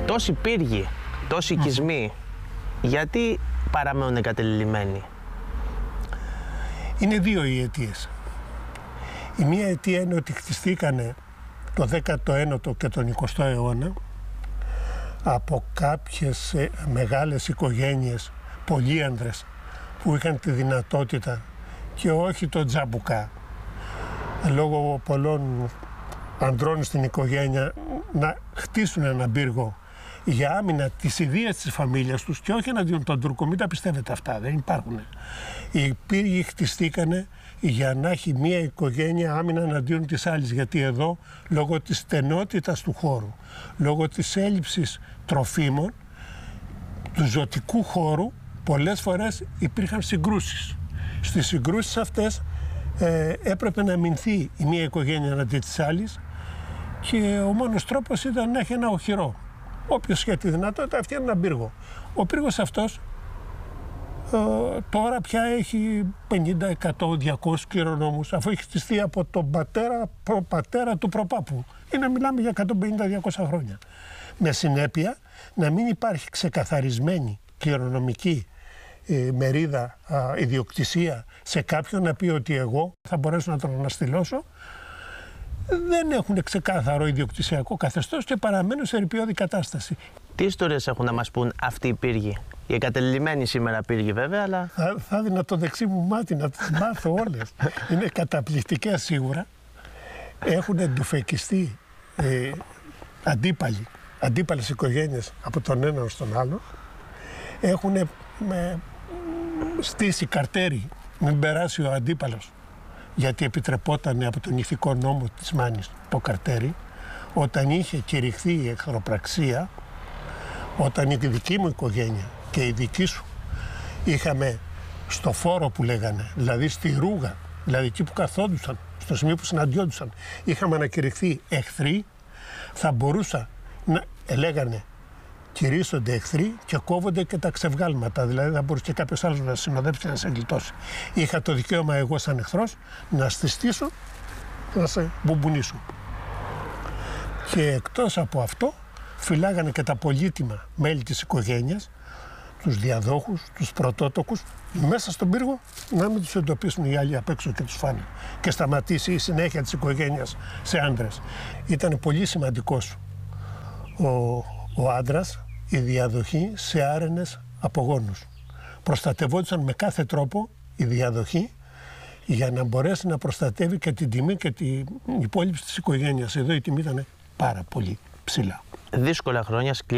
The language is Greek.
Τόσοι πύργοι, τόσοι οικισμοί, γιατί παραμένουν εγκατελειμμένοι? Είναι δύο οι αιτίες. Η μία αιτία είναι ότι χτιστήκανε το 19ο και τον 20ο αιώνα από κάποιες μεγάλες οικογένειες, πολύανδρες, που είχαν τη δυνατότητα και όχι το τζαμπουκά, λόγω πολλών ανδρών στην οικογένεια, να χτίσουν έναν πύργο για άμυνα της ιδείας της φαμίλιας τους και όχι εναντίον των Τούρκων. Μην τα πιστεύετε αυτά, δεν υπάρχουν. Οι πύργοι χτιστήκανε για να έχει μία οικογένεια άμυνα εναντίον της άλλης, γιατί εδώ λόγω της στενότητας του χώρου, λόγω της έλλειψης τροφίμων, του ζωτικού χώρου, πολλές φορές υπήρχαν συγκρούσεις. Στις συγκρούσεις αυτές έπρεπε να αμυνθεί η μία οικογένεια εναντί της άλλης και ο μόνος τρόπος ήταν να έχει ένα οχυρό. Όποιος είχε τη δυνατότητα φτιάχνει έναν πύργο. Ο πύργος αυτός τώρα πια έχει 50, 100, 200 κληρονόμους, αφού έχει χτιστεί από τον προπατέρα του προπάπου. Μιλάμε για 150-200 χρόνια. Με συνέπεια να μην υπάρχει ξεκαθαρισμένη κληρονομική μερίδα, ιδιοκτησία σε κάποιον να πει ότι εγώ θα μπορέσω να τον αναστηλώσω. Δεν έχουν ξεκάθαρο ιδιοκτησιακό καθεστώς και παραμένουν σε ερειπιώδη κατάσταση. Τι ιστορίες έχουν να μας πούν αυτοί οι πύργοι? Οι εγκατελειμμένοι σήμερα πύργοι βέβαια, αλλά... Θα έδινα το δεξί μου μάτι να τις μάθω όλες. Είναι καταπληκτικές σίγουρα. Έχουν εντουφεκιστεί αντίπαλες οικογένειες από τον έναν στον άλλο. Έχουν στήσει καρτέρι, μην περάσει ο αντίπαλος, γιατί επιτρεπόταν από τον ηθικό νόμο της Μάνης το καρτέρι. Όταν είχε κηρυχθεί η εχθροπραξία, όταν η δική μου οικογένεια και η δική σου είχαμε στο φόρο που λέγανε, δηλαδή στη ρούγα, δηλαδή εκεί που καθόντουσαν, στο σημείο που συναντιόντουσαν, είχαμε ανακηρυχθεί εχθροί, θα μπορούσα να λέγανε κηρύσσονται εχθροί και κόβονται και τα ξεβγάλματα. Δηλαδή θα μπορούσε και κάποιος άλλος να συνοδέψει και να σε γλιτώσει. Είχα το δικαίωμα εγώ σαν εχθρός να στήσω, να σε μπουμπουνίσω. Και εκτός από αυτό φυλάγανε και τα πολύτιμα μέλη της οικογένειας, τους διαδόχους, τους πρωτότοκους, μέσα στον πύργο, να μην τους εντοπίσουν οι άλλοι απ' έξω και τους φάνε. Και σταματήσει η συνέχεια της οικογένειας σε άντρες. Ήταν πολύ σημαντικός ο άντρας, η διαδοχή σε άρενες απογόνους. Προστατευόντουσαν με κάθε τρόπο η διαδοχή για να μπορέσει να προστατεύει και την τιμή και την υπόλοιψη της οικογένειας. Εδώ η τιμή ήταν πάρα πολύ ψηλά. Δύσκολα χρόνια